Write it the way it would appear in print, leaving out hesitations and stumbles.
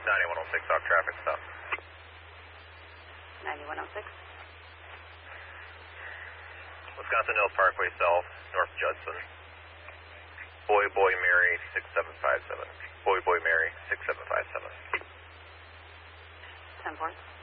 9106 off traffic stop. 9106. Wisconsin Hills Parkway South, North Judson. Boy Mary 6757. Boy Mary 6757. 10-4.